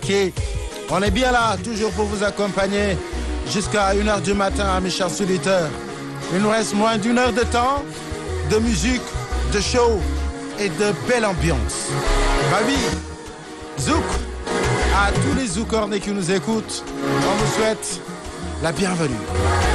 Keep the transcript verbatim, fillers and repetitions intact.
Ok. On est bien là, toujours pour vous accompagner jusqu'à une heure du matin, mes chers auditeurs. Il nous reste moins d'une heure de temps, de musique, de show et de belle ambiance. Babi, Zouk, à tous les Zoukornés qui nous écoutent, on vous souhaite la bienvenue.